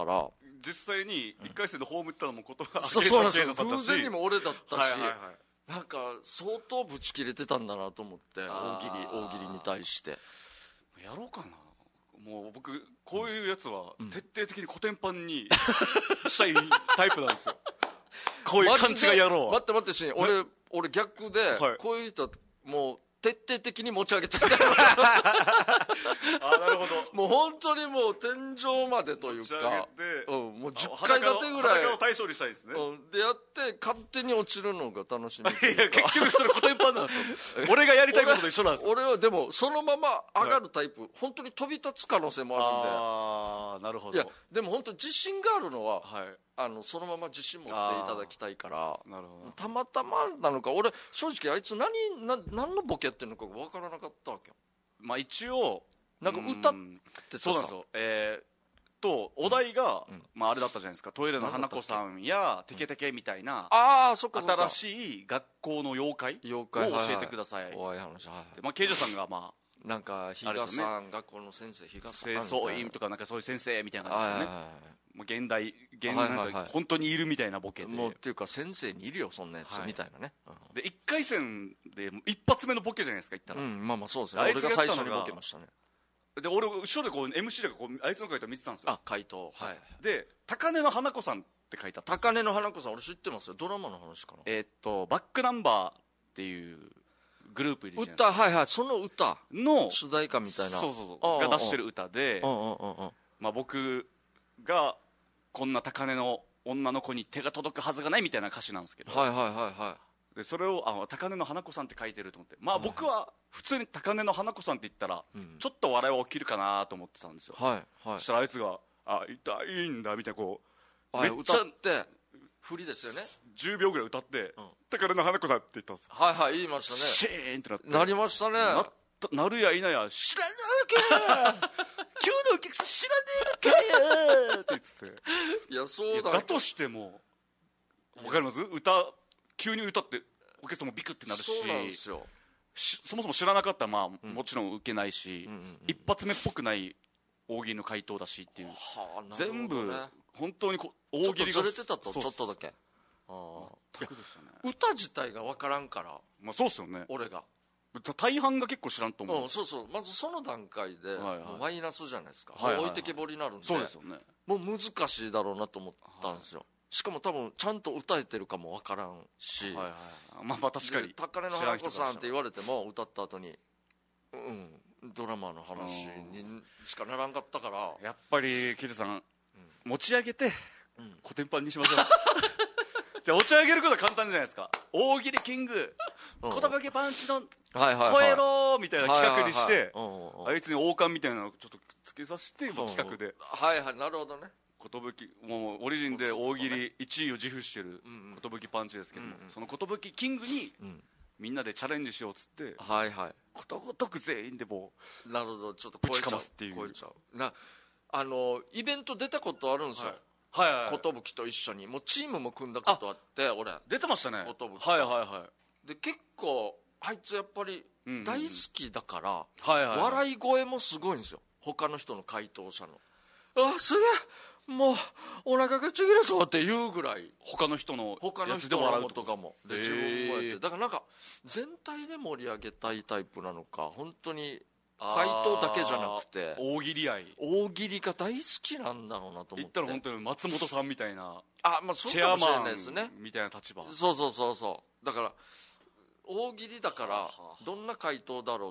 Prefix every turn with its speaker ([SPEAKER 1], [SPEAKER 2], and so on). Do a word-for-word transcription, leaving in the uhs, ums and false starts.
[SPEAKER 1] から
[SPEAKER 2] 実際にいっかい戦でホーム打ったのもことが
[SPEAKER 1] そうそうなんですよ。
[SPEAKER 2] さんだったし
[SPEAKER 1] 偶然にも俺だったし、
[SPEAKER 2] はいはいはい、
[SPEAKER 1] なんか相当ブチ切れてたんだなと思って、大喜利大喜利に対して
[SPEAKER 2] やろうかな。もう僕こういうやつは徹底的にコテンパンにしたいタイプなんですよ。こういう勘違い野郎は。
[SPEAKER 1] 待って待ってしん、俺俺逆で、
[SPEAKER 2] はい、
[SPEAKER 1] こういう人もう徹底的に持ち上げたい。
[SPEAKER 2] あ、なるほど。
[SPEAKER 1] もう本当にもう天井までというか、うん、もうじゅっかい建てぐらい
[SPEAKER 2] 裸を対象にしたいですね、
[SPEAKER 1] うん、でやって勝手に落ちるのが楽しみ。い
[SPEAKER 2] や結局それコテンパンなんですよ。俺がやりたいことと一緒なんですよ。
[SPEAKER 1] 俺はでもそのまま上がるタイプ、はい、本当に飛び立つ可能性もあるんで。
[SPEAKER 2] ああ、なるほど。
[SPEAKER 1] いやでも本当に自信があるのは、
[SPEAKER 2] はい、
[SPEAKER 1] あのそのまま自信持っていただきたいから。
[SPEAKER 2] なるほど。
[SPEAKER 1] たまたまなのか、俺正直あいつ何な何のボケやってるのか分からなかったわけよ。
[SPEAKER 2] まあ一応
[SPEAKER 1] なんか歌ってたさ、
[SPEAKER 2] そうなんですよ。えーとお題が、うん、まああれだったじゃないですか。トイレの花子さんやテケテケみたいな、うん、
[SPEAKER 1] ああそっかそっか、
[SPEAKER 2] 新しい学校の妖怪
[SPEAKER 1] 妖怪
[SPEAKER 2] を教えてください、はいはい、
[SPEAKER 1] 怖い話、はい、
[SPEAKER 2] まあ刑事さんがまあ
[SPEAKER 1] なんか比嘉さん、ね、学校の先生比嘉さん
[SPEAKER 2] 清掃員とかなんかそういう先生みたいな感じですよね、はいはいはい、もう現代現代、はいはい、本当にいるみたいなボケで、
[SPEAKER 1] もうっていうか先生にいるよそんなやつ、はい、みたいなね、うん、
[SPEAKER 2] でいっかい戦で一発目のボケじゃないですか言ったら、
[SPEAKER 1] うん、まあまあそうですね。俺が最初にボケましたね。
[SPEAKER 2] で俺後ろでこう エムシー でこうあいつの回答見てたんですよ。
[SPEAKER 1] あ、回答、
[SPEAKER 2] はい、で高根の花子さんって書いてあったんですよ。
[SPEAKER 1] 高根の花子さん俺知ってますよ。ドラマの話かな。
[SPEAKER 2] えー、っとバックナンバーっていうグループいるじゃないです
[SPEAKER 1] か。歌、はいはい、その歌
[SPEAKER 2] の
[SPEAKER 1] 主題歌みたいな、
[SPEAKER 2] そうそうそうが出してる歌で、まあ僕がこんな高根の女の子に手が届くはずがないみたいな歌詞なんですけど、
[SPEAKER 1] はいはいはいはい。で
[SPEAKER 2] それをあ高根の花子さんって書いてると思って、まあ僕は普通に高根の花子さんって言ったら、うん、ちょっと笑いは起きるかなと思ってたんですよ。
[SPEAKER 1] はいはい。
[SPEAKER 2] そしたらあいつがあ痛いんだみたいなこう、
[SPEAKER 1] はい、めっちゃ歌って振りですよね。
[SPEAKER 2] じゅうびょうぐらい歌って、うん、高根の花子さんって言ったんですよ。
[SPEAKER 1] はいはい言いましたね。
[SPEAKER 2] シーンってなって
[SPEAKER 1] なりましたね。
[SPEAKER 2] ななるやいなや知らないわけ今日のお客さん知らねえのかよって言ってて、
[SPEAKER 1] いやそうだ
[SPEAKER 2] だとしても分かります？歌急に歌ってお客さんもビクってなるし、
[SPEAKER 1] そうなんですよ。
[SPEAKER 2] そもそも知らなかったら、まあうん、もちろん受けないし、うんうんうん、一発目っぽくない大喜利の回答だしっていう、はあ、ね、全部本当にこ大喜利が
[SPEAKER 1] ちょっとずれてたとちょっとだけ、あ全くですよね。歌自体が分からんから、
[SPEAKER 2] まあ、そうっすよね。
[SPEAKER 1] 俺が
[SPEAKER 2] 大半が結構知らんと思う、
[SPEAKER 1] うん、そうそう、まずその段階で、はいはい、もうマイナスじゃないですか、
[SPEAKER 2] はいはいはい、
[SPEAKER 1] 置いてけぼりになるんで、
[SPEAKER 2] そうですよね。
[SPEAKER 1] もう難しいだろうなと思ったんですよ、はい、しかも多分ちゃんと歌えてるかも分からんし、はいはい、
[SPEAKER 2] まあまあ確かに
[SPEAKER 1] 高根の花子さんって言われても歌った後にうんドラマの話にしかならんかったから、
[SPEAKER 2] やっぱりキジさん、うん、持ち上げて、うん、コテンパンにしましょうじゃあ持ち上げることは簡単じゃないですか。大喜利キング言葉毛パンチの超えろみたいな企画にして、あいつに王冠みたいなのをちょっとつけさせて企画で、
[SPEAKER 1] はいはい、なるほどね。
[SPEAKER 2] 寿もうオリジンで大喜利いちいを自負してる寿パンチですけども、その寿キングにみんなでチャレンジしようっつって、
[SPEAKER 1] はいはい、
[SPEAKER 2] ことごとく全員でも
[SPEAKER 1] うなるほど、ちょっと超えちゃうっていう、超えちゃうな。あのイベント出たことあるんですよ、はいはいはい、寿と一緒にもうチームも組んだことあって、俺出てましたね、寿。はいはいはい。で結構あいつやっぱり大好きだから、笑い声もすごいんですよ、他の人の回答者の。あすげえもうお腹がちぎれそうっていうぐらい、
[SPEAKER 2] 他の人の
[SPEAKER 1] 他の人のとかもで自分もやって、だからなんか全体で盛り上げたいタイプなのか、本当に回答だけじゃなくて
[SPEAKER 2] 大喜利愛、
[SPEAKER 1] 大喜利が大好きなんだろうなと思って。
[SPEAKER 2] 言ったら本当に松本さんみたいな、
[SPEAKER 1] あ、まあ、そうかもしれないですね、
[SPEAKER 2] みたいな立場。
[SPEAKER 1] そうそうそうそう。だから大喜利だからどんな回答だろう